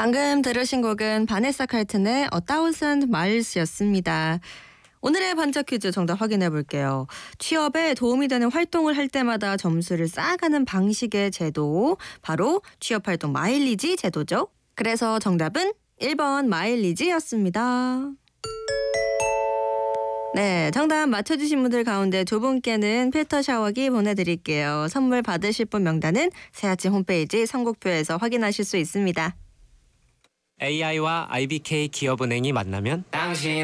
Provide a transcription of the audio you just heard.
방금 들으신 곡은 바네사 칼튼의 A Thousand Miles였습니다. 오늘의 반짝 퀴즈 정답 확인해 볼게요. 취업에 도움이 되는 활동을 할 때마다 점수를 쌓아가는 방식의 제도, 바로 취업활동 마일리지 제도죠. 그래서 정답은 1번 마일리지였습니다. 네, 정답 맞춰주신 분들 가운데 두 분께는 필터 샤워기 보내드릴게요. 선물 받으실 분 명단은 새아침 홈페이지 선곡표에서 확인하실 수 있습니다. AI와 IBK 기업은행이 만나면 당신